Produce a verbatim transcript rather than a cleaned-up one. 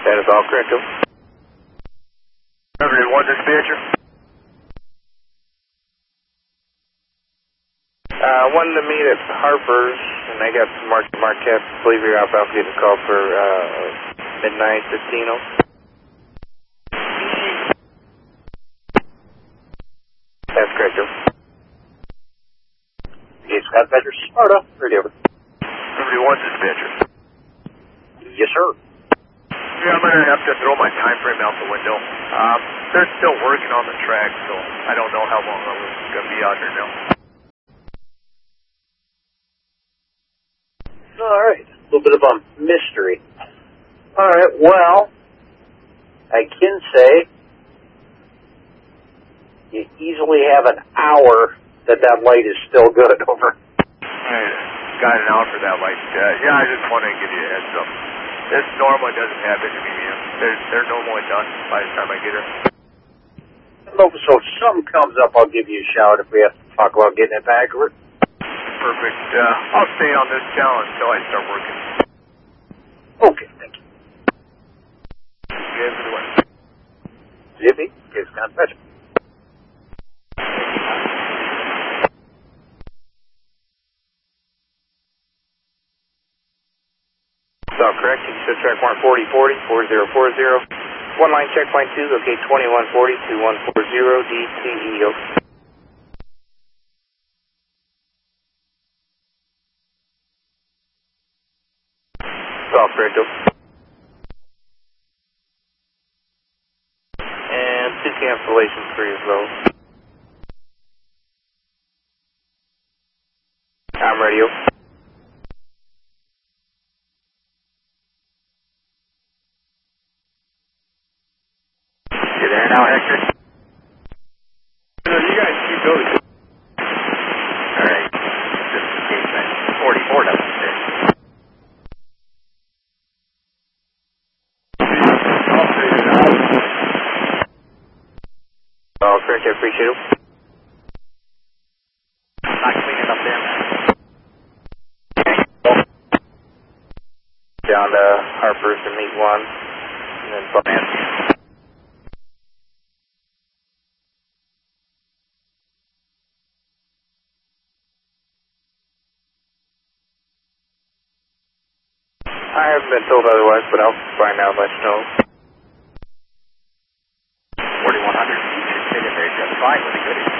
That is all correct. Everett one dispatcher. Uh, wanted to meet at Harper's, and I got some Mark Marquette. I believe you're out about getting a call for uh, midnight Destino. That's correct. Okay, Scott Badger, Sparta, ready over. Everett one dispatcher. Yes, sir. Yeah, I'm going to have to throw my time frame out the window. Um, they're still working on the track, so I don't know how long I'm going to be out here now. All right, a little bit of a mystery. All right, well, I can say you easily have an hour that that light is still good over. I got an hour for that light. Uh, yeah, I just wanted to give you a heads up. This normally doesn't happen to me, man. They're, they're normally done by the time I get here. So if something comes up, I'll give you a shout if we have to talk about getting it back. Perfect. Uh, I'll stay on this challenge until I start working. Okay, thank you. Good for the way. Zippy, it's Scott Badger. That's all correct. You should track one forty forty, four zero four zero. One line checkpoint two, okay, twenty-one forty, two one four zero, D T E O. That's all correct. And two cancellations for you as well. I'm ready. You there now, Hector? No, you guys keep going. All right. Just in case that forty-four doesn't fit. I'll figure it out. All correct, I appreciate it. Not cleaning up there, man. Down to Harper's to meet one, and then Bland. I haven't been told otherwise, but I'll find out, let you know. forty-one hundred, you should fit in there just fine with a good